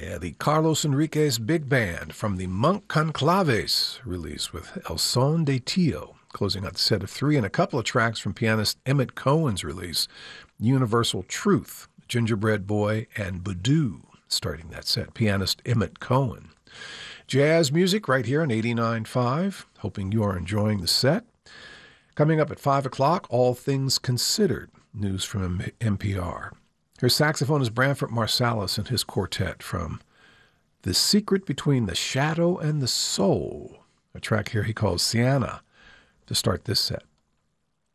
Yeah, the Carlos Enriquez Big Band from the Monk Conclaves release with El Son de Tio, closing out the set of three, and a couple of tracks from pianist Emmett Cohen's release, Universal Truth, Gingerbread Boy, and Badoo, starting that set, pianist Emmett Cohen. Jazz music right here on 89.5, hoping you are enjoying the set. Coming up at 5 o'clock, All Things Considered, news from NPR. Here's saxophonist Branford Marsalis and his quartet from The Secret Between the Shadow and the Soul, a track here he calls Sienna, to start this set.